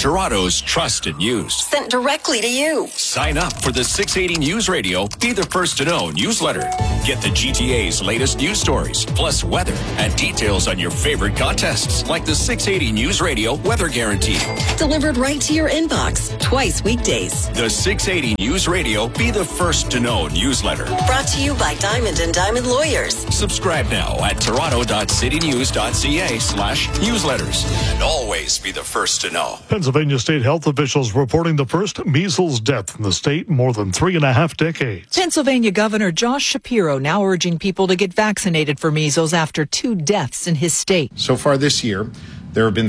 Toronto's trusted news. Sent directly to you. Sign up for the 680 News Radio Be the First to Know newsletter. Get the GTA's latest news stories, plus weather and details on your favorite contests, like the 680 News Radio Weather Guarantee. Delivered right to your inbox, twice weekdays. The 680 News Radio Be the First to Know newsletter. Brought to you by Diamond and Diamond Lawyers. Subscribe now at toronto.citynews.ca/newsletters. And always be the first to know. Pennsylvania state health officials reporting the first measles death in the state in more than 3.5 decades. Pennsylvania Governor Josh Shapiro now urging people to get vaccinated for measles after 2 deaths in his state. So far this year, there have been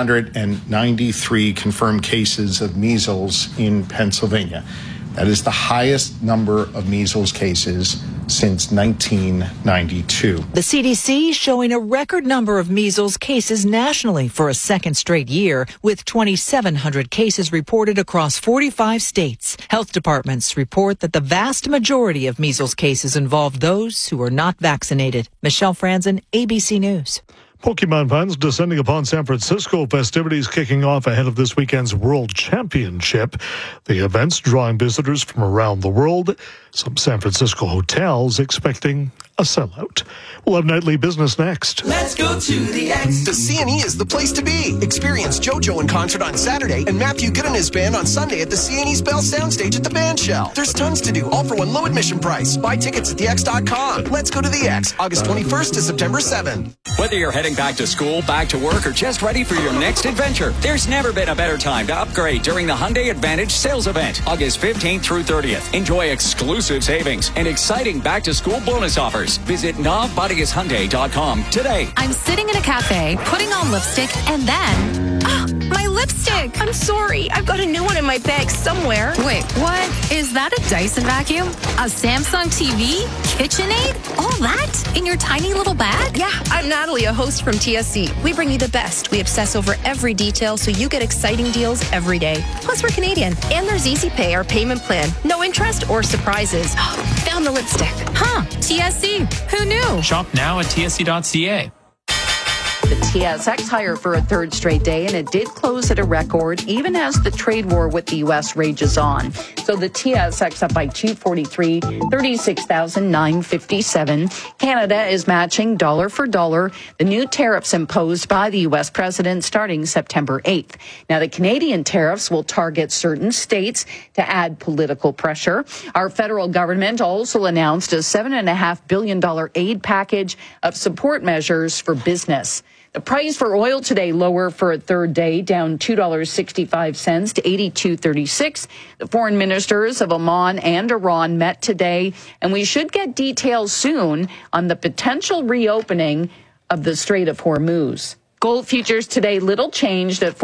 393 confirmed cases of measles in Pennsylvania. That is the highest number of measles cases since 1992. The CDC showing a record number of measles cases nationally for a second straight year, with 2,700 cases reported across 45 states. Health departments report that the vast majority of measles cases involve those who are not vaccinated. Michelle Franzen, ABC News. Pokemon fans descending upon San Francisco, festivities kicking off ahead of this weekend's World Championship. The event's drawing visitors from around the world. Some San Francisco hotels expecting a sellout. We'll have nightly business next. Let's go to the X. The CNE is the place to be. Experience JoJo in concert on Saturday and Matthew Good and his band on Sunday at the CNE's Bell Soundstage at the Band Shell. There's tons to do, all for one low admission price. Buy tickets at thex.com. Let's go to the X, August 21st to September 7th. Whether you're heading back to school, back to work, or just ready for your next adventure, there's never been a better time to upgrade during the Hyundai Advantage sales event, August 15th through 30th. Enjoy exclusive savings and exciting back-to-school bonus offers. Visit NavBodiusHyundai.com today. I'm sitting in a cafe, putting on lipstick, and then... my lipstick! I'm sorry. I've got a new one in my bag somewhere. Wait, what? Is that a Dyson vacuum? A Samsung TV? KitchenAid? All that? In your tiny little bag? Yeah, I'm Natalie, a host from TSC. We bring you the best. We obsess over every detail so you get exciting deals every day. Plus, we're Canadian. And there's Easy Pay, our payment plan. No interest or surprises. Found the lipstick. Huh, TSC. Who knew? Shop now at tsc.ca. The TSX higher for a third straight day, and it did close at a record, even as the trade war with the U.S. rages on. So the TSX up by 243, 36,957. Canada is matching dollar for dollar the new tariffs imposed by the U.S. president starting September 8th. Now, the Canadian tariffs will target certain states to add political pressure. Our federal government also announced a $7.5 billion aid package of support measures for business. The price for oil today lower for a third day, down $2.65 to $82.36. The foreign ministers of Oman and Iran met today, and we should get details soon on the potential reopening of the Strait of Hormuz. Gold futures today little changed at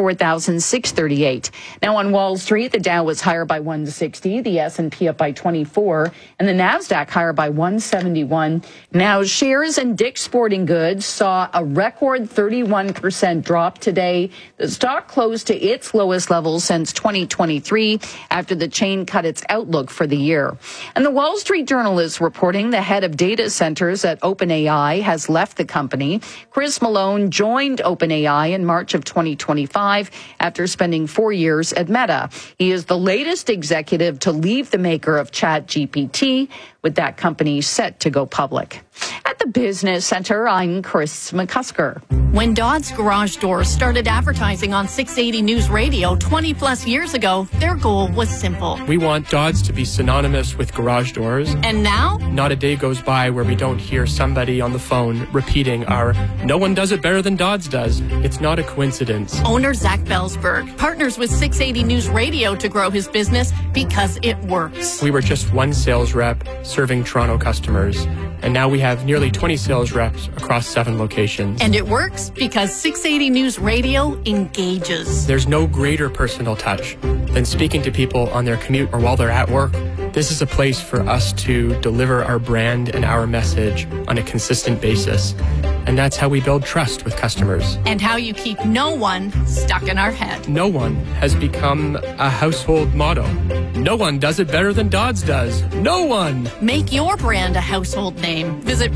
4,638. Now on Wall Street, the Dow was higher by 160, the S&P up by 24, and the Nasdaq higher by 171. Now shares in Dick's Sporting Goods saw a record 31% drop today. The stock closed to its lowest level since 2023 after the chain cut its outlook for the year. And the Wall Street Journal is reporting the head of data centers at OpenAI has left the company. Chris Malone joined OpenAI in March of 2025 after spending 4 years at Meta. He is the latest executive to leave the maker of ChatGPT, with that company set to go public. At the Business Center, I'm Chris McCusker. When Dodds Garage Doors started advertising on 680 News Radio 20 plus years ago, their goal was simple. We want Dodds to be synonymous with garage doors. And now? Not a day goes by where we don't hear somebody on the phone repeating our "no one does it better than Dodds does." It's not a coincidence. Owner Zach Belsberg partners with 680 News Radio to grow his business because it works. We were just one sales rep serving Toronto customers, and now we have nearly 20 sales reps across 7 locations. And it works because 680 News Radio engages. There's no greater personal touch than speaking to people on their commute or while they're at work. This is a place for us to deliver our brand and our message on a consistent basis. And that's how we build trust with customers. And how you keep no one stuck in our head. No one has become a household motto. No one does it better than Dodds does. No one. Make your brand a household name. Visit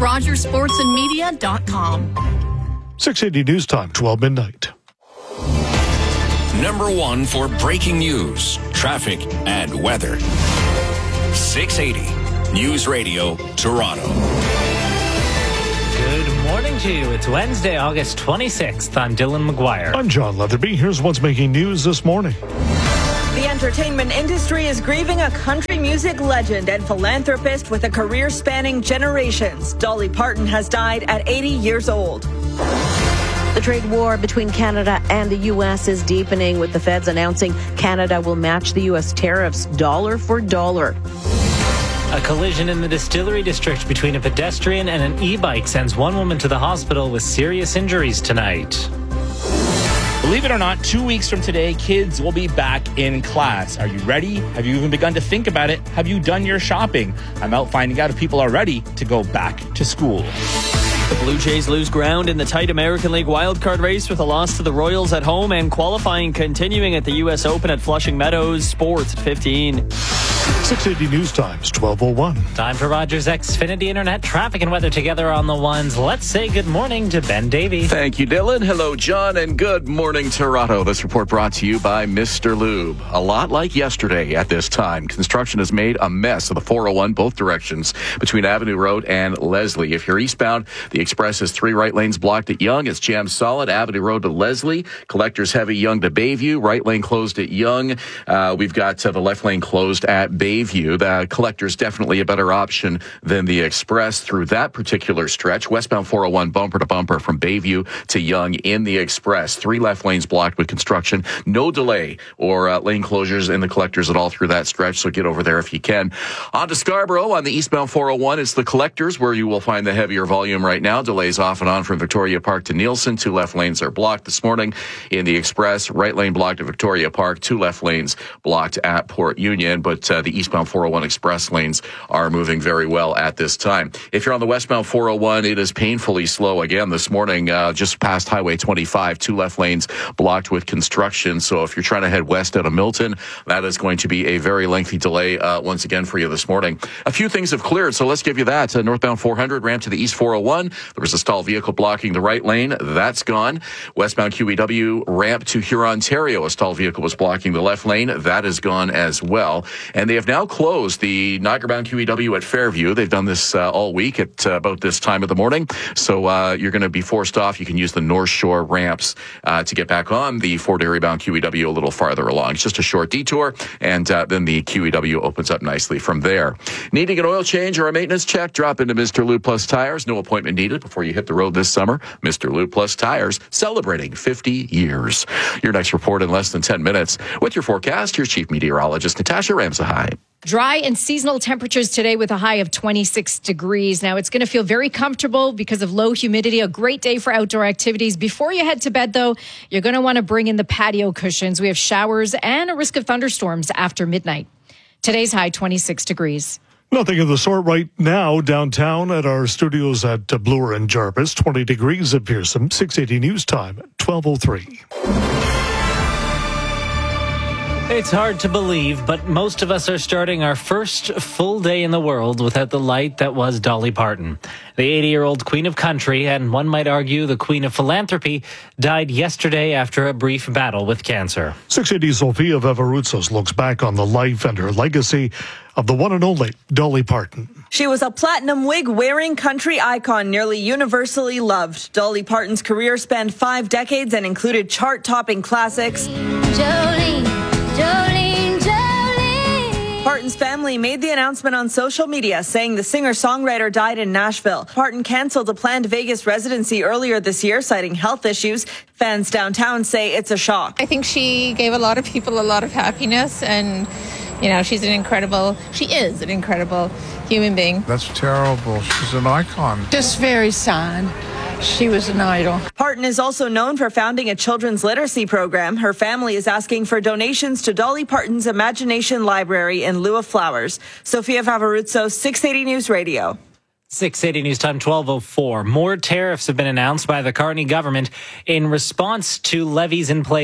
RogersSportsandMedia.com. 680 News Time, 12 midnight. #1 for breaking news, traffic, and weather. 680 News Radio, Toronto. Good morning to you. It's Wednesday, August 26th. I'm Dylan McGuire. I'm John Leatherby. Here's what's making news this morning. The entertainment industry is grieving a country music legend and philanthropist with a career spanning generations. Dolly Parton has died at 80 years old. The trade war between Canada and the U.S. is deepening, with the feds announcing Canada will match the U.S. tariffs dollar for dollar. A collision in the Distillery District between a pedestrian and an e-bike sends one woman to the hospital with serious injuries tonight. Believe it or not, 2 weeks from today, kids will be back in class. Are you ready? Have you even begun to think about it? Have you done your shopping? I'm out finding out if people are ready to go back to school. The Blue Jays lose ground in the tight American League wildcard race with a loss to the Royals at home, and qualifying continuing at the U.S. Open at Flushing Meadows. Sports at 15. 680 News Times, 12:01. Time for Rogers Xfinity Internet traffic and weather together on the ones. Let's say good morning to Ben Davey. Thank you, Dylan. Hello, John, and good morning, Toronto. This report brought to you by Mr. Lube. A lot like yesterday at this time, construction has made a mess of the 401 both directions between Avenue Road and Leslie. If you're eastbound, the express has 3 right lanes blocked at Yonge. It's jammed solid. Avenue Road to Leslie. Collectors heavy Yonge to Bayview. Right lane closed at Yonge. We've got the left lane closed at Bayview. The Collector's definitely a better option than the Express through that particular stretch. Westbound 401 bumper to bumper from Bayview to Yonge in the Express. 3 left lanes blocked with construction. No delay or lane closures in the Collector's at all through that stretch, so get over there if you can. On to Scarborough on the eastbound 401. It's the Collector's where you will find the heavier volume right now. Delays off and on from Victoria Park to Nielsen. 2 left lanes are blocked this morning in the Express. Right lane blocked at Victoria Park. 2 left lanes blocked at Port Union, but the eastbound 401 Express lanes are moving very well at this time. If you're on the westbound 401, it is painfully slow again this morning, just past Highway 25, 2 left lanes blocked with construction. So if you're trying to head west out of Milton, that is going to be a very lengthy delay once again for you this morning. A few things have cleared, so let's give you that. Northbound 400 ramp to the east 401. There was a stalled vehicle blocking the right lane. That's gone. Westbound QEW ramp to Huron, Ontario. A stalled vehicle was blocking the left lane. That is gone as well. And they have now closed the Niagara-bound QEW at Fairview. They've done this all week at about this time of the morning. So you're going to be forced off. You can use the North Shore ramps to get back on the Fort Erie-bound QEW a little farther along. It's just a short detour, and then the QEW opens up nicely from there. Needing an oil change or a maintenance check? Drop into Mr. Lube Plus Tires. No appointment needed before you hit the road this summer. Mr. Lube Plus Tires, celebrating 50 years. Your next report in less than 10 minutes. With your forecast, here's Chief Meteorologist Natasha Ramsahai. Dry and seasonal temperatures today with a high of 26 degrees. Now, it's going to feel very comfortable because of low humidity. A great day for outdoor activities. Before you head to bed, though, you're going to want to bring in the patio cushions. We have showers and a risk of thunderstorms after midnight. Today's high, 26 degrees. Nothing of the sort right now downtown at our studios at Bloor and Jarvis. 20 degrees at Pearson. 680 News Time, 12:03. It's hard to believe, but most of us are starting our first full day in the world without the light that was Dolly Parton. The 80-year-old queen of country, and one might argue the queen of philanthropy, died yesterday after a brief battle with cancer. 680 Sofia Veveroutsos looks back on the life and her legacy of the one and only Dolly Parton. She was a platinum wig-wearing country icon, nearly universally loved. Dolly Parton's career spanned 5 decades and included chart-topping classics. Jolene, Jolene, Jolene. Parton's family made the announcement on social media, saying the singer-songwriter died in Nashville. Parton canceled a planned Vegas residency earlier this year, citing health issues. Fans downtown say it's a shock. I think she gave a lot of people a lot of happiness, and you know, she is an incredible human being. That's terrible. She's an icon. Just very sad. She was an idol. Parton is also known for founding a children's literacy program. Her family is asking for donations to Dolly Parton's Imagination Library in lieu of flowers. Sofia Veveroutsos, 680 News Radio. 680 News Time, 12:04. More tariffs have been announced by the Carney government in response to levies in place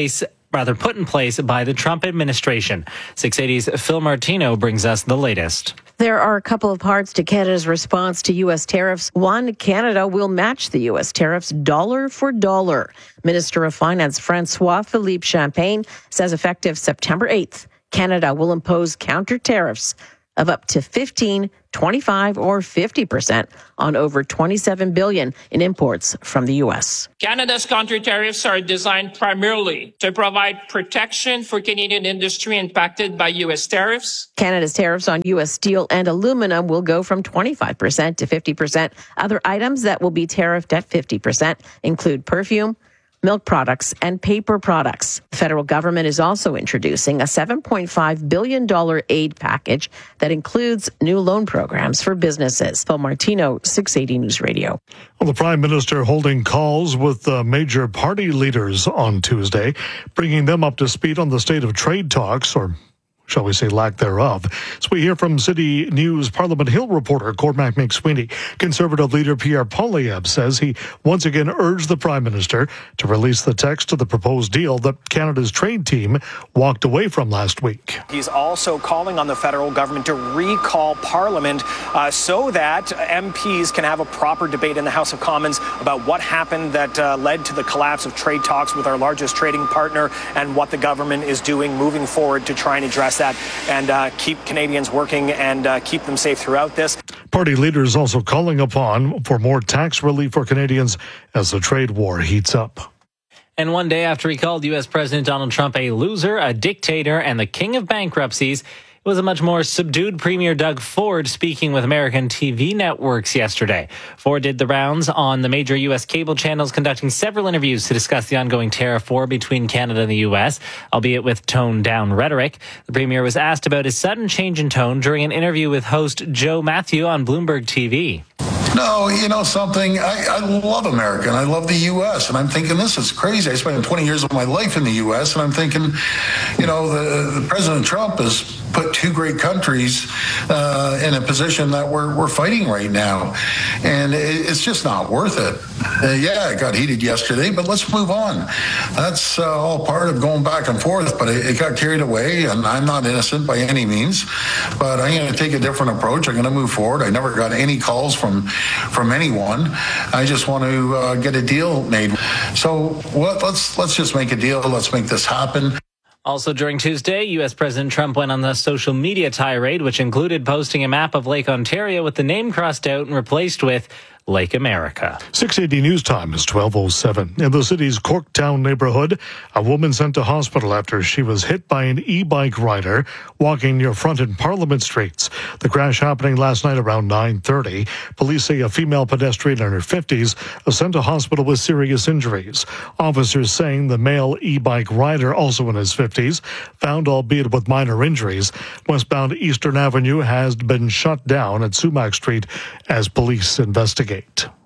put in place by the Trump administration. 680's Phil Martino brings us the latest. There are a couple of parts to Canada's response to U.S. tariffs. One, Canada will match the U.S. tariffs dollar for dollar. Minister of Finance Francois Philippe Champagne says effective September 8th, Canada will impose counter tariffs of up to 15, 25, or 50% on over $27 billion in imports from the U.S. Canada's counter tariffs are designed primarily to provide protection for Canadian industry impacted by U.S. tariffs. Canada's tariffs on U.S. steel and aluminum will go from 25% to 50%. Other items that will be tariffed at 50% include perfume, milk products, and paper products. The federal government is also introducing a $7.5 billion aid package that includes new loan programs for businesses. Phil Martino, 680 News Radio. Well, the Prime Minister holding calls with major party leaders on Tuesday, bringing them up to speed on the state of trade talks, or shall we say lack thereof. So we hear from City News Parliament Hill reporter Cormac McSweeney. Conservative leader Pierre Poilievre says he once again urged the Prime Minister to release the text of the proposed deal that Canada's trade team walked away from last week. He's also calling on the federal government to recall Parliament so that MPs can have a proper debate in the House of Commons about what happened that led to the collapse of trade talks with our largest trading partner and what the government is doing moving forward to try and address that and keep Canadians working and keep them safe throughout this. Party leaders also calling upon for more tax relief for Canadians as the trade war heats up. And one day after he called U.S. President Donald Trump a loser, a dictator, and the king of bankruptcies, it was a much more subdued Premier Doug Ford speaking with American TV networks yesterday. Ford did the rounds on the major U.S. cable channels, conducting several interviews to discuss the ongoing tariff war between Canada and the U.S., albeit with toned-down rhetoric. The Premier was asked about his sudden change in tone during an interview with host Joe Matthew on Bloomberg TV. No, you know something, I love America and I love the U.S. and I'm thinking this is crazy. I spent 20 years of my life in the U.S. and I'm thinking, you know, the President Trump has put two great countries in a position that we're fighting right now. And it's just not worth it. Yeah, it got heated yesterday, but let's move on. That's all part of going back and forth, but it got carried away, and I'm not innocent by any means, but I'm going to take a different approach. I'm going to move forward. I never got any calls from anyone. I just want to get a deal made. So let's just make a deal. Let's make this happen. Also during Tuesday, U.S. President Trump went on the social media tirade, which included posting a map of Lake Ontario with the name crossed out and replaced with Lake America. 680 News Time is 12:07. In the city's Corktown neighborhood, a woman sent to hospital after she was hit by an e-bike rider walking near Front and Parliament Streets. The crash happening last night around 9:30. Police say a female pedestrian in her 50s was sent to hospital with serious injuries. Officers saying the male e-bike rider, also in his 50s, found albeit with minor injuries. Westbound Eastern Avenue has been shut down at Sumac Street as police investigate.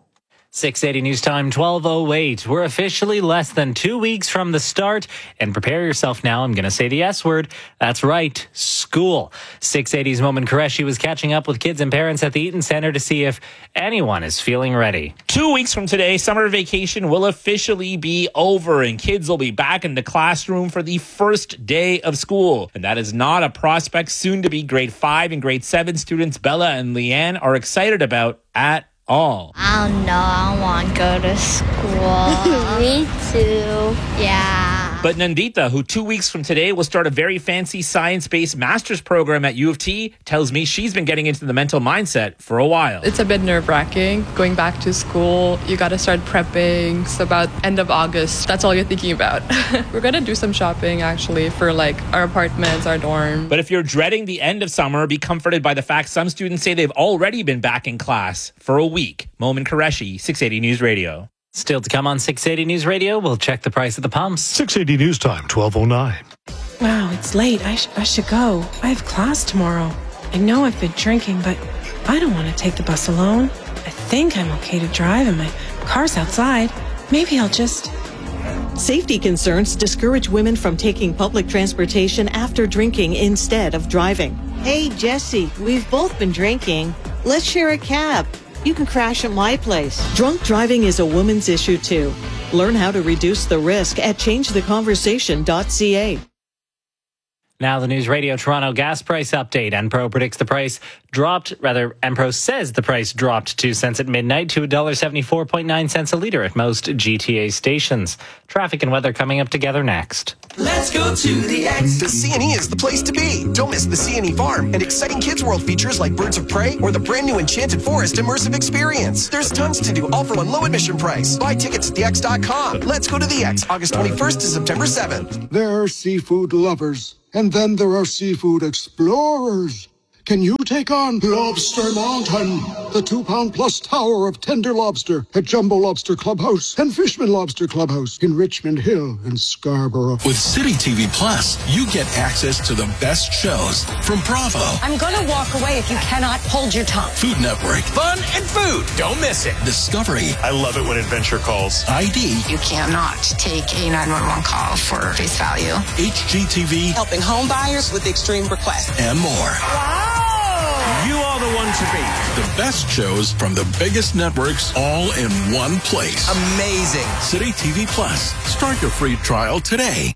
680 News Time, 12:08. We're officially less than 2 weeks from the start. And prepare yourself now. I'm going to say the S word. That's right, school. 680's Momin Qureshi was catching up with kids and parents at the Eaton Centre to see if anyone is feeling ready. 2 weeks from today, summer vacation will officially be over and kids will be back in the classroom for the first day of school. And that is not a prospect soon to be grade 5 and grade 7 students Bella and Leanne are excited about at all. I don't know. I want to go to school. Me too. Yeah. But Nandita, who 2 weeks from today will start a very fancy science-based master's program at U of T, tells me she's been getting into the mental mindset for a while. It's a bit nerve-wracking going back to school. You got to start prepping. It's about end of August. That's all you're thinking about. We're going to do some shopping, actually, for like our apartments, our dorm. But if you're dreading the end of summer, be comforted by the fact some students say they've already been back in class for a week. Momin Qureshi, 680 News Radio. Still to come on 680 News Radio, we'll check the price of the pumps. 680 News Time, 12:09. Wow, it's late. I should go. I have class tomorrow. I know I've been drinking, but I don't want to take the bus alone. I think I'm okay to drive and my car's outside. Maybe I'll just... Safety concerns discourage women from taking public transportation after drinking instead of driving. Hey, Jesse, we've both been drinking. Let's share a cab. you can crash at my place. Drunk driving is a woman's issue too. Learn how to reduce the risk at changetheconversation.ca. Now the News Radio Toronto gas price update. Enpro predicts the price Enpro says the price dropped 2 cents at midnight to $1.74.9 a litre at most GTA stations. Traffic and weather coming up together next. Let's go to the X. The C&E is the place to be. Don't miss the C&E Farm and exciting Kids World features like Birds of Prey or the brand new Enchanted Forest immersive experience. There's tons to do, all for one low admission price. Buy tickets at thex.com. Let's go to the X, August 21st to September 7th. There are seafood lovers, and then there are seafood explorers. Can you take on Lobster Mountain, the 2-pound-plus tower of tender lobster at Jumbo Lobster Clubhouse and Fishman Lobster Clubhouse in Richmond Hill and Scarborough? With City TV Plus, you get access to the best shows from Bravo. I'm going to walk away if you cannot hold your tongue. Food Network. Fun and food. Don't miss it. Discovery. I love it when adventure calls. ID. You cannot take a 911 call for face value. HGTV. Helping home buyers with extreme requests. And more. Wow. You are the one to beat. The best shows from the biggest networks all in one place. Amazing. City TV Plus. Start your free trial today.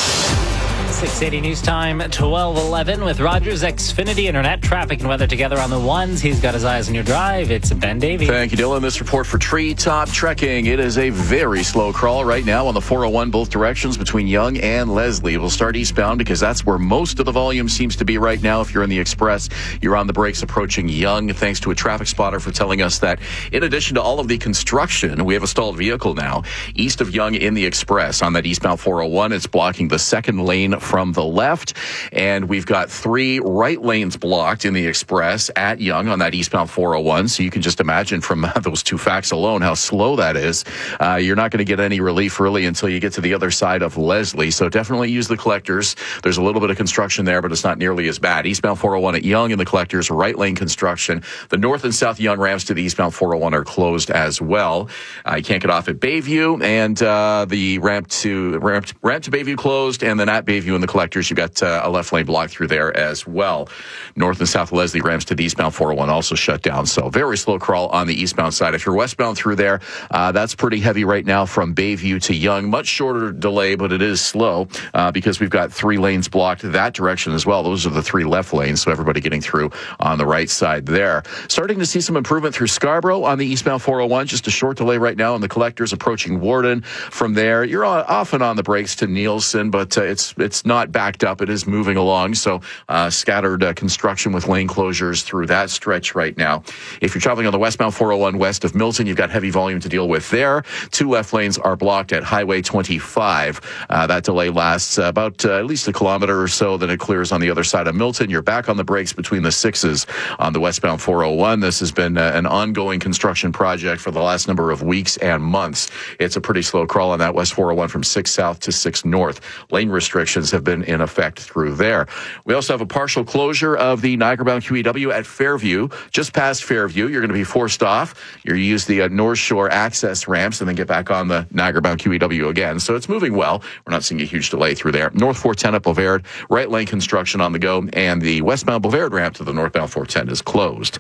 680 News Time, 12:11 with Rogers Xfinity Internet. Traffic and weather together on the ones. He's got his eyes on your drive. It's Ben Davey. Thank you, Dylan. This report for Treetop Trekking. It is a very slow crawl right now on the 401 both directions between Yonge and Leslie. We'll start eastbound because that's where most of the volume seems to be right now. If you're in the Express, you're on the brakes approaching Yonge. Thanks to a traffic spotter for telling us that in addition to all of the construction, we have a stalled vehicle now east of Yonge in the Express on that eastbound 401. It's blocking the second lane from the left, and we've got 3 right lanes blocked in the Express at Yonge on that eastbound 401. So you can just imagine from those 2 facts alone how slow that is. You're not going to get any relief really until you get to the other side of Leslie. So definitely use the collectors. There's a little bit of construction there, but it's not nearly as bad. Eastbound 401 at Yonge and the collectors, right lane construction. The north and south Yonge ramps to the eastbound 401 are closed as well. You can't get off at Bayview, and the ramp to Bayview closed, and then at Bayview in the collectors, you've got a left lane blocked through there as well. North and south Leslie ramps to the eastbound 401 also shut down. So very slow crawl on the eastbound side. If you're westbound through there, that's pretty heavy right now from Bayview to Yonge. Much shorter delay, but it is slow because we've got 3 lanes blocked that direction as well. Those are the 3 left lanes, so everybody getting through on the right side there. Starting to see some improvement through Scarborough on the eastbound 401. Just a short delay right now on the collectors approaching Warden. From there, you're off and on the brakes to Nielsen, but it's not backed up. It is moving along, so scattered construction with lane closures through that stretch right now. If you're traveling on the westbound 401 west of Milton, you've got heavy volume to deal with there. 2 left lanes are blocked at Highway 25. That delay lasts about at least a kilometer or so, then it clears on the other side of Milton. You're back on the brakes between the 6s on the westbound 401. This has been an ongoing construction project for the last number of weeks and months. It's a pretty slow crawl on that West 401 from 6 south to 6 north. Lane restrictions have been in effect through there. We also have a partial closure of the Niagara-bound QEW at Fairview. Just past Fairview, you're going to be forced off. You're going to use the North Shore access ramps and then get back on the Niagara-bound QEW again. So it's moving well. We're not seeing a huge delay through there. North 410 at Bovaird, right lane construction on the go, and the westbound Bovaird ramp to the northbound 410 is closed.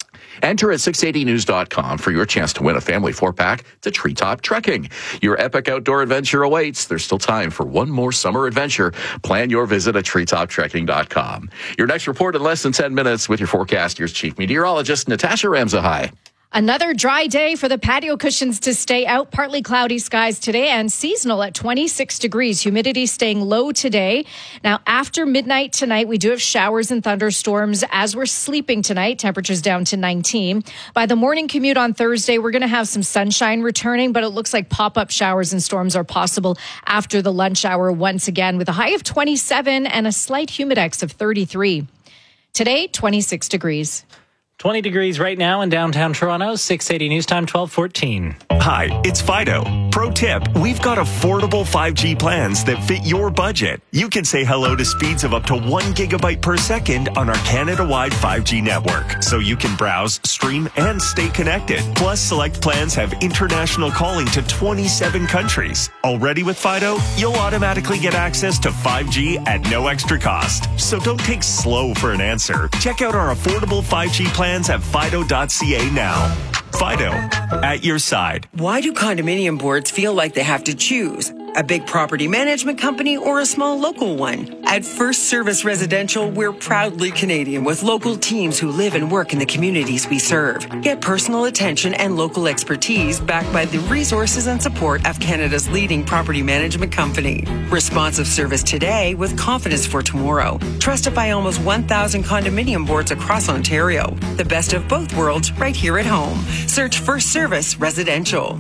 Enter at 680news.com for your chance to win a family 4-pack to Treetop Trekking. Your epic outdoor adventure awaits. There's still time for one more summer adventure. Plan your visit at treetoptrekking.com. Your next report in less than 10 minutes with your forecast. Here's Chief Meteorologist Natasha Ramzahai. Another dry day for the patio cushions to stay out. Partly cloudy skies today and seasonal at 26 degrees. Humidity staying low today. Now, after midnight tonight, we do have showers and thunderstorms as we're sleeping tonight. Temperatures down to 19. By the morning commute on Thursday, we're going to have some sunshine returning, but it looks like pop-up showers and storms are possible after the lunch hour once again with a high of 27 and a slight humidex of 33. Today, 26 degrees. 20 degrees right now in downtown Toronto. 680 News Time, 12:14. Hi, it's Fido. Pro tip, we've got affordable 5G plans that fit your budget. You can say hello to speeds of up to 1 gigabyte per second on our Canada-wide 5G network, so you can browse, stream, and stay connected. Plus, select plans have international calling to 27 countries. Already with Fido, you'll automatically get access to 5G at no extra cost. So don't take slow for an answer. Check out our affordable 5G plans at fido.ca now. Fido, at your side. Why do condominium boards feel like they have to choose? A big property management company or a small local one? At First Service Residential, we're proudly Canadian with local teams who live and work in the communities we serve. Get personal attention and local expertise backed by the resources and support of Canada's leading property management company. Responsive service today with confidence for tomorrow. Trusted by almost 1,000 condominium boards across Ontario. The best of both worlds right here at home. Search First Service Residential.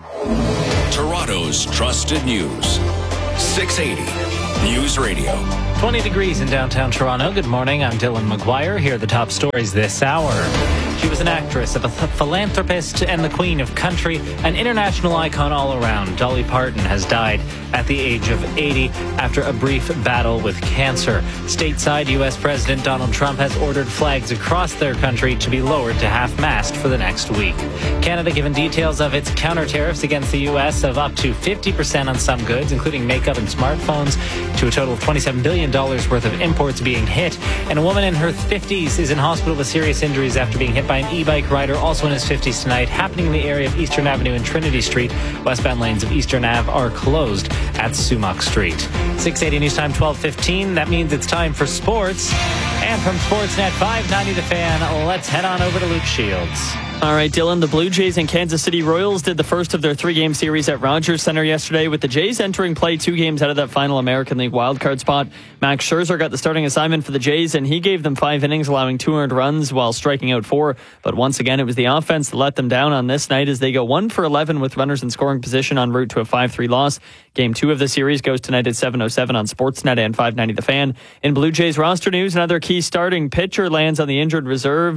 Toronto's trusted news. 680 News Radio. 20 degrees in downtown Toronto. Good morning. I'm Dylan McGuire. Here are the top stories this hour. She was an actress, a philanthropist, and the queen of country, an international icon all around. Dolly Parton has died at the age of 80 after a brief battle with cancer. Stateside, U.S. President Donald Trump has ordered flags across their country to be lowered to half-mast for the next week. Canada given details of its counter tariffs against the U.S. of up to 50% on some goods, including makeup and smartphones, to a total of $27 billion worth of imports being hit. And a woman in her 50s is in hospital with serious injuries after being hit by an e-bike rider, also in his 50s tonight, happening in the area of Eastern Avenue and Trinity Street. Westbound lanes of Eastern Ave are closed at Sumac Street. 680 News Time, 12:15. That means it's time for sports. And from Sportsnet 590 The Fan, let's head on over to Luke Shields. All right, Dylan, the Blue Jays and Kansas City Royals did the first of their 3-game series at Rogers Center yesterday, with the Jays entering play 2 games out of that final American League wildcard spot. Max Scherzer got the starting assignment for the Jays, and he gave them 5 innings, allowing 2 earned runs while striking out 4. But once again, it was the offense that let them down on this night as they go 1 for 11 with runners in scoring position en route to a 5-3 loss. Game 2 of the series goes tonight at 7:07 on Sportsnet and 590 The Fan. In Blue Jays roster news, another key starting pitcher lands on the injured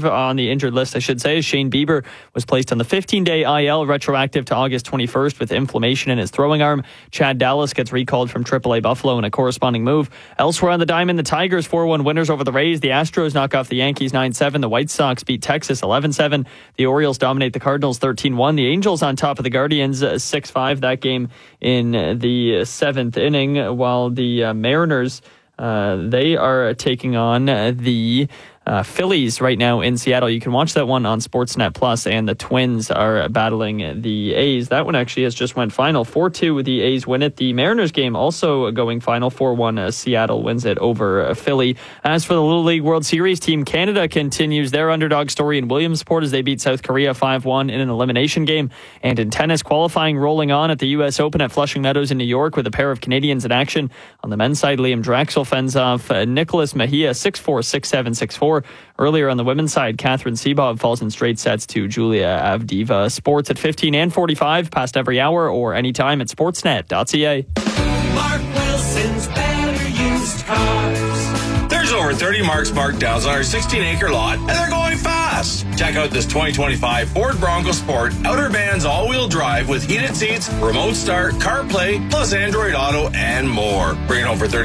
list, I should say. Shane Bieber was placed on the 15-day IL, retroactive to August 21st, with inflammation in his throwing arm. Chad Dallas gets recalled from AAA Buffalo in a corresponding move. Elsewhere on the diamond, the Tigers 4-1 winners over the Rays. The Astros knock off the Yankees 9-7. The White Sox beat Texas 11-7. The Orioles dominate the Cardinals 13-1. The Angels on top of the Guardians 6-5. That game in the 7th inning, while the Mariners, they are taking on the Phillies right now in Seattle. You can watch that one on Sportsnet Plus, and the Twins are battling the A's. That one actually has just went final. 4-2, the A's win it. The Mariners game also going final. 4-1, Seattle wins it over Philly. As for the Little League World Series, Team Canada continues their underdog story in Williamsport as they beat South Korea 5-1 in an elimination game. And in tennis, qualifying rolling on at the U.S. Open at Flushing Meadows in New York with a pair of Canadians in action. On the men's side, Liam Draxel fends off Nicholas Mejia 6-4, 6-7, 6-4. Earlier on the women's side, Catherine Seabob falls in straight sets to Julia Avdiva. Sports at 15 and 45, past every hour or anytime at sportsnet.ca. Mark Wilson's Better Used Cars. There's over 30 Mark's markdowns on our 16-acre lot, and they're going fast. Check out this 2025 Ford Bronco Sport Outer Bands all-wheel drive with heated seats, remote start, CarPlay, plus Android Auto, and more. Bringing home for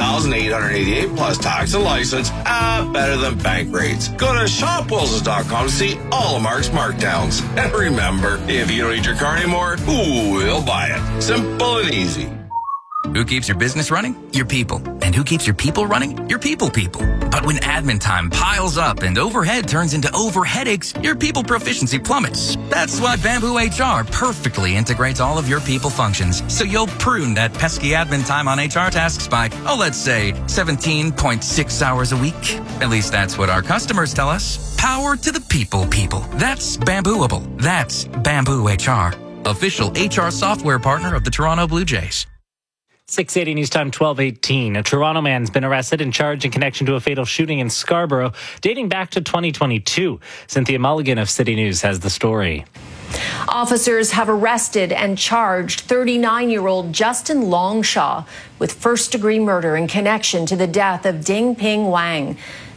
$35,888 plus tax and license. Better than bank rates. Go to shopwilsons.com to see all of Mark's markdowns. And remember, if you don't need your car anymore, who will buy it? Simple and easy. Who keeps your business running? Your people. And who keeps your people running? Your people. But when admin time piles up and overhead turns into overheadaches, your people proficiency plummets. That's why Bamboo HR perfectly integrates all of your people functions. So you'll prune that pesky admin time on HR tasks by, let's say 17.6 hours a week. At least that's what our customers tell us. Power to the people. That's Bambooable. That's Bamboo HR. Official HR software partner of the Toronto Blue Jays. 680 News Time, 12:18. A Toronto man's been arrested and charged in connection to a fatal shooting in Scarborough dating back to 2022. Cynthia Mulligan of City News has the story. Officers have arrested and charged 39-year-old Justin Longshaw with first-degree murder in connection to the death of Ding Ping Wang.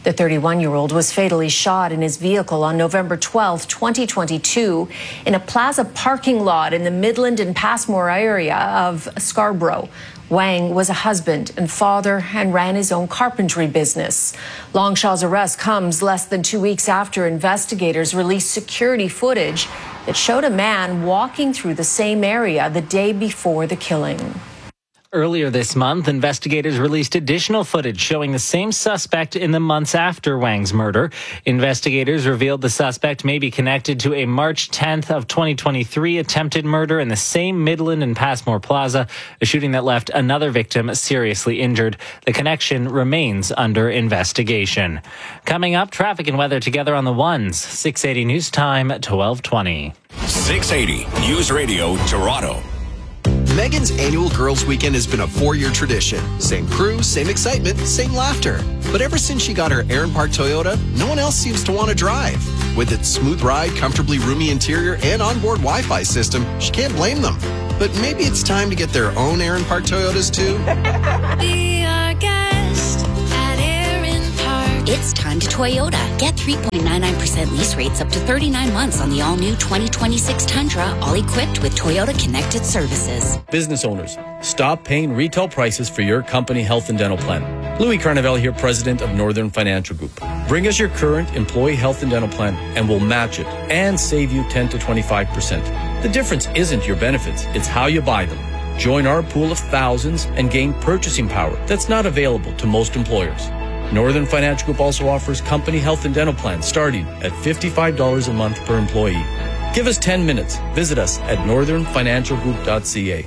The 31-year-old was fatally shot in his vehicle on November 12, 2022, in a plaza parking lot in the Midland and Passmore area of Scarborough. Wang was a husband and father and ran his own carpentry business. Longshaw's arrest comes less than 2 weeks after investigators released security footage that showed a man walking through the same area the day before the killing. Earlier this month, investigators released additional footage showing the same suspect in the months after Wang's murder. Investigators revealed the suspect may be connected to a March 10th of 2023 attempted murder in the same Midland and Passmore Plaza, a shooting that left another victim seriously injured. The connection remains under investigation. Coming up, traffic and weather together on the ones. 680 News Time, 12:20. 680 News Radio Toronto. Megan's annual Girls Weekend has been a 4-year tradition. Same crew, same excitement, same laughter. But ever since she got her Aaron Park Toyota, no one else seems to want to drive. With its smooth ride, comfortably roomy interior, and onboard Wi-Fi system, she can't blame them. But maybe it's time to get their own Aaron Park Toyotas too. Be our guest at Aaron Park. It's time to Toyota. Get 3.99% lease rates up to 39 months on the all-new 2026 Tundra, all equipped with Toyota Connected Services. Business owners, stop paying retail prices for your company health and dental plan. Louis Carnevale here, president of Northern Financial Group. Bring us your current employee health and dental plan and we'll match it and save you 10 to 25%. The difference isn't your benefits, it's how you buy them. Join our pool of thousands and gain purchasing power that's not available to most employers. Northern Financial Group also offers company health and dental plans starting at $55 a month per employee. Give us 10 minutes. Visit us at northernfinancialgroup.ca.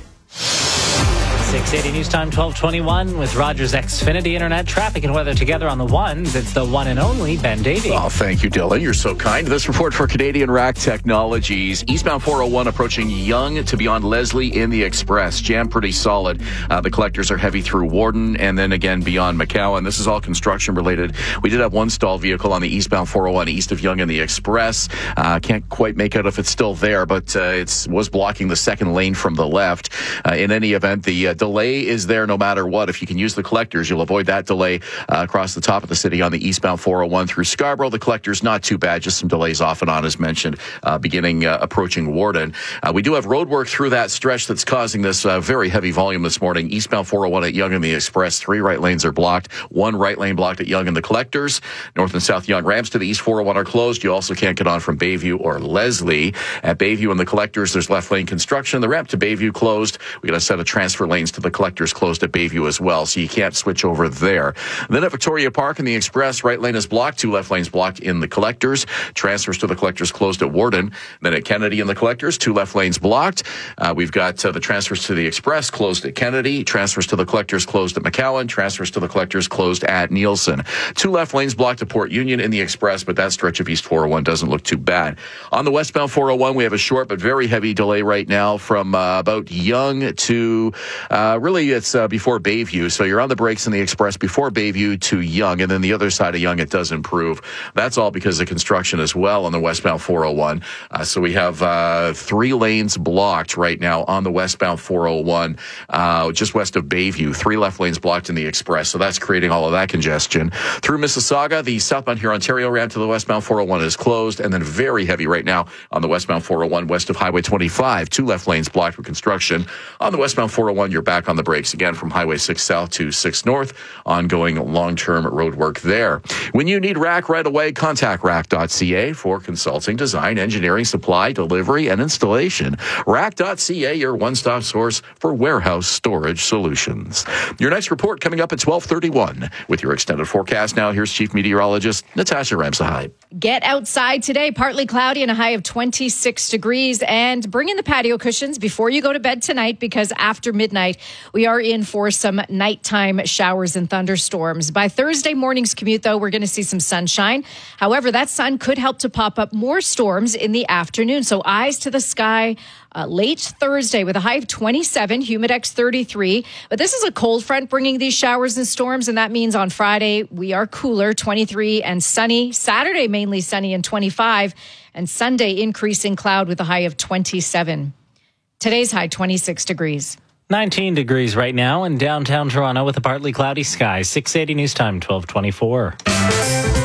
680 News Time, 12:21 with Rogers Xfinity Internet. Traffic and weather together on the ones. It's the one and only Ben Davey. Oh, thank you, Dylan. You're so kind. This report for Canadian Rack Technologies. Eastbound 401 approaching Yonge to beyond Leslie in the Express. Jam pretty solid. The collectors are heavy through Warden and then again beyond McCowan. This is all construction related. We did have one stalled vehicle on the eastbound 401 east of Yonge in the Express. Can't quite make out if it's still there, but it was blocking the second lane from the left. In any event, the delay is there no matter what. If you can use the collectors, you'll avoid that delay across the top of the city on the eastbound 401 through Scarborough. The collectors, not too bad, just some delays off and on as mentioned, beginning approaching Warden. We do have road work through that stretch that's causing this very heavy volume this morning. Eastbound 401 at Yonge in the Express, 3 right lanes are blocked, 1 right lane blocked at Yonge in the collectors. North and South Yonge ramps to the east 401 are closed. You also can't get on from Bayview or Leslie. At Bayview and the collectors, there's left lane construction. The ramp to Bayview closed. We got a set of transfer lanes to the collectors closed at Bayview as well, so you can't switch over there. Then at Victoria Park in the Express, right lane is blocked, 2 left lanes blocked in the collectors. Transfers to the collectors closed at Warden. Then at Kennedy in the collectors, 2 left lanes blocked. We've got the transfers to the Express closed at Kennedy, transfers to the collectors closed at McCowan, transfers to the collectors closed at Nielsen. 2 left lanes blocked at Port Union in the Express, but that stretch of East 401 doesn't look too bad. On the westbound 401, we have a short but very heavy delay right now from about Yonge to really it's before Bayview. So you're on the brakes in the Express before Bayview to Yonge, and then the other side of Yonge, it does improve. That's all because of construction as well on the westbound 401. So we have 3 lanes blocked right now on the westbound 401, just west of Bayview. 3 left lanes blocked in the Express. So that's creating all of that congestion. Through Mississauga, the southbound here Ontario ramp to the westbound 401 is closed, and then very heavy right now on the westbound 401 west of Highway 25. 2 left lanes blocked for construction. On the westbound 401, you're back on the brakes again from Highway 6 South to 6 North. Ongoing long-term road work there. When you need Rack right away, contact rack.ca for consulting, design, engineering, supply, delivery, and installation. Rack.ca, your one-stop source for warehouse storage solutions. Your next report coming up at 12:31. With your extended forecast now, here's Chief Meteorologist Natasha Ramsahide. Get outside today, partly cloudy and a high of 26 degrees. And bring in the patio cushions before you go to bed tonight, because after midnight, we are in for some nighttime showers and thunderstorms. By Thursday morning's commute, though, we're going to see some sunshine. However, that sun could help to pop up more storms in the afternoon. So eyes to the sky late Thursday with a high of 27, Humidex 33. But this is a cold front bringing these showers and storms, and that means on Friday we are cooler, 23 and sunny. Saturday mainly sunny and 25, and Sunday increasing cloud with a high of 27. Today's high 26 degrees. 19 degrees right now in downtown Toronto with a partly cloudy sky. 680 News Time, 12:24.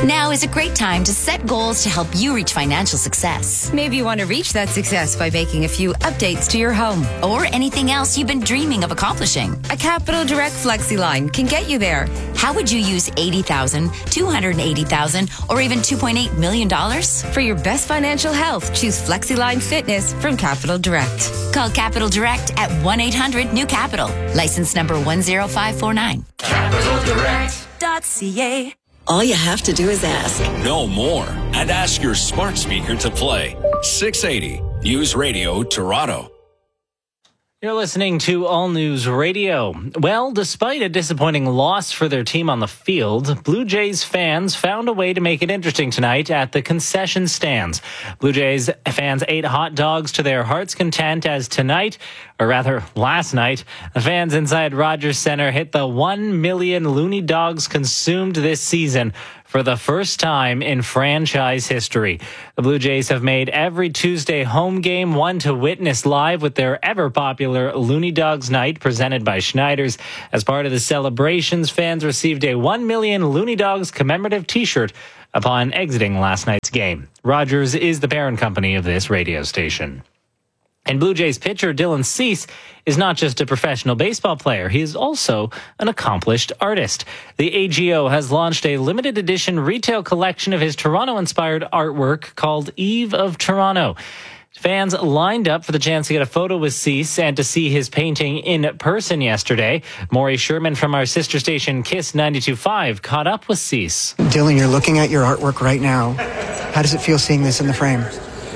Now is a great time to set goals to help you reach financial success. Maybe you want to reach that success by making a few updates to your home. Or anything else you've been dreaming of accomplishing. A Capital Direct FlexiLine can get you there. How would you use $80,000, $280,000, or even $2.8 million? For your best financial health, choose FlexiLine Fitness from Capital Direct. Call Capital Direct at 1-800-NEW-CAPITAL. License number 10549. CapitalDirect.ca. All you have to do is ask. Know more and ask your smart speaker to play 680 News Radio Toronto. You're listening to All News Radio. Well, despite a disappointing loss for their team on the field, Blue Jays fans found a way to make it interesting tonight at the concession stands. Blue Jays fans ate hot dogs to their heart's content as tonight, or rather last night, the fans inside Rogers Centre hit the 1 million Looney Dogs consumed this season for the first time in franchise history. The Blue Jays have made every Tuesday home game one to witness live with their ever-popular Looney Dogs Night presented by Schneider's. As part of the celebrations, fans received a 1 million Looney Dogs commemorative T-shirt upon exiting last night's game. Rogers is the parent company of this radio station. And Blue Jays pitcher Dylan Cease is not just a professional baseball player, he is also an accomplished artist. The AGO has launched a limited edition retail collection of his Toronto-inspired artwork called Eve of Toronto. Fans lined up for the chance to get a photo with Cease and to see his painting in person yesterday. Maury Sherman from our sister station Kiss 92.5 caught up with Cease. Dylan, you're looking at your artwork right now. How does it feel seeing this in the frame?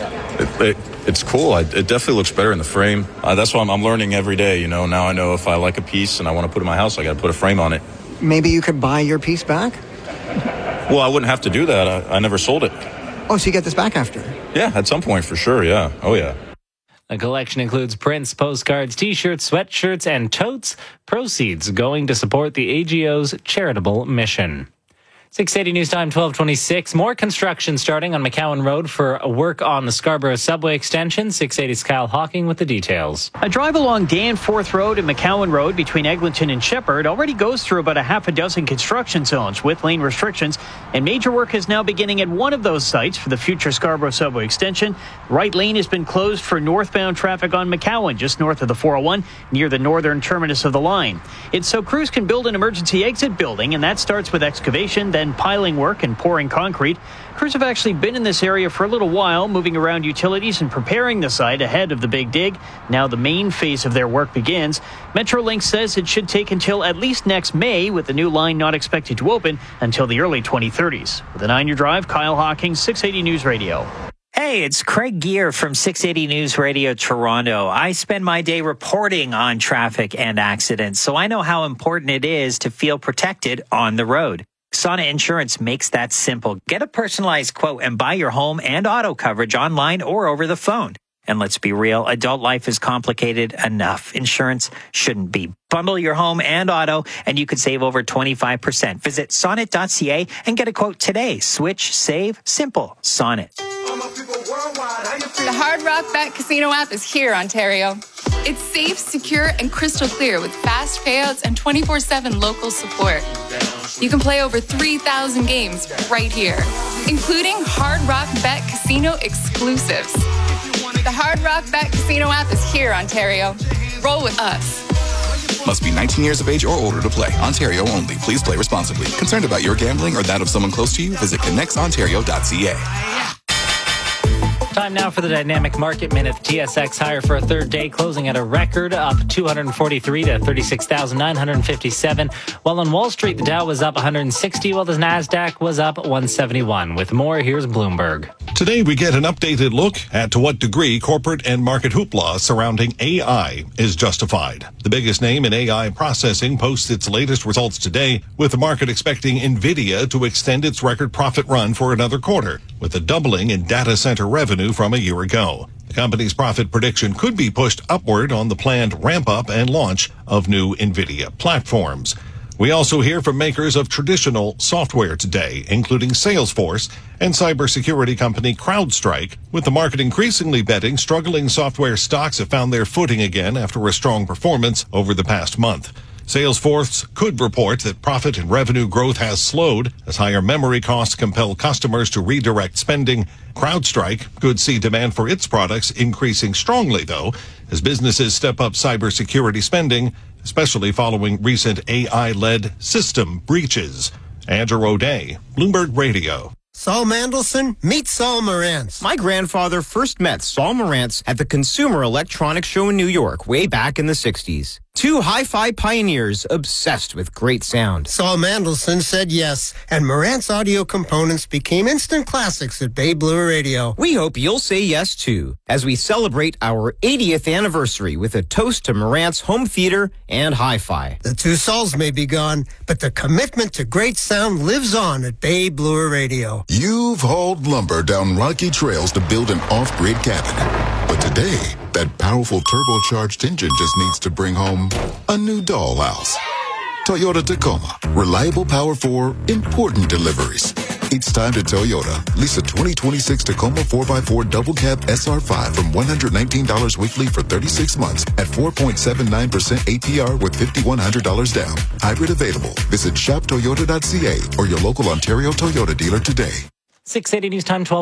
It's cool. It definitely looks better in the frame. That's why I'm learning every day. You know, now I know if I like a piece and I want to put it in my house, I got to put a frame on it. Maybe you could buy your piece back? Well, I wouldn't have to do that. I never sold it. Oh, so you get this back after? Yeah, at some point for sure. Yeah. Oh, yeah. The collection includes prints, postcards, T-shirts, sweatshirts, and totes. Proceeds going to support the AGO's charitable mission. 680 News Time, 1226. More construction starting on McCowan Road for work on the Scarborough Subway extension. 680's Kyle Hawking with the details. A drive along Danforth Road and McCowan Road between Eglinton and Shepherd already goes through about a half a dozen construction zones with lane restrictions, and major work is now beginning at one of those sites for the future Scarborough Subway extension. Right lane has been closed for northbound traffic on McCowan, just north of the 401, near the northern terminus of the line. It's so crews can build an emergency exit building, and that starts with excavation, then piling work and pouring concrete. Crews have actually been in this area for a little while, moving around utilities and preparing the site ahead of the big dig. Now the main phase of their work begins. Metrolink says it should take until at least next May, with the new line not expected to open until the early 2030s. With a 9-year drive, Kyle Hawking, 680 News Radio. Hey, it's Craig Gear from 680 News Radio Toronto. I spend my day reporting on traffic and accidents, so I know how important it is to feel protected on the road. Sonnet Insurance makes that simple. Get a personalized quote and buy your home and auto coverage online or over the phone. And let's be real, adult life is complicated enough. Insurance shouldn't be. Bundle your home and auto, and you could save over 25%. Visit sonnet.ca and get a quote today. Switch, save, simple. Sonnet. The Hard Rock Bet Casino app is here, Ontario. It's safe, secure, and crystal clear with fast payouts and 24/7 local support. You can play over 3,000 games right here, including Hard Rock Bet Casino exclusives. The Hard Rock Bet Casino app is here, Ontario. Roll with us. Must be 19 years of age or older to play. Ontario only. Please play responsibly. Concerned about your gambling or that of someone close to you? Visit connectsontario.ca. Time now for the Dynamic Market Minute. TSX higher for a third day, closing at a record up 243 to 36,957. While on Wall Street, the Dow was up 160, while the NASDAQ was up 171. With more, here's Bloomberg. Today, we get an updated look at to what degree corporate and market hoopla surrounding AI is justified. The biggest name in AI processing posts its latest results today, with the market expecting NVIDIA to extend its record profit run for another quarter, with a doubling in data center revenue from a year ago. The company's profit prediction could be pushed upward on the planned ramp-up and launch of new NVIDIA platforms. We also hear from makers of traditional software today, including Salesforce and cybersecurity company CrowdStrike, with the market increasingly betting struggling software stocks have found their footing again after a strong performance over the past month. Salesforce could report that profit and revenue growth has slowed as higher memory costs compel customers to redirect spending. CrowdStrike could see demand for its products increasing strongly, though, as businesses step up cybersecurity spending, especially following recent AI-led system breaches. Andrew O'Day, Bloomberg Radio. Saul Mandelson, meet Saul Marantz. My grandfather first met Saul Marantz at the Consumer Electronics Show in New York way back in the 60s. Two hi-fi pioneers obsessed with great sound. Saul Mandelson said yes, and Marantz audio components became instant classics at Bay Blue Radio. We hope you'll say yes, too, as we celebrate our 80th anniversary with a toast to Marantz home theater and hi-fi. The two Sauls may be gone, but the commitment to great sound lives on at Bay Blue Radio. You've hauled lumber down rocky trails to build an off-grid cabin. But today, that powerful turbocharged engine just needs to bring home a new dollhouse. Toyota Tacoma. Reliable power for important deliveries. It's time to Toyota. Lease a 2026 Tacoma 4x4 double cab SR5 from $119 weekly for 36 months at 4.79% APR with $5,100 down. Hybrid available. Visit shoptoyota.ca or your local Ontario Toyota dealer today. 680 News Time 12.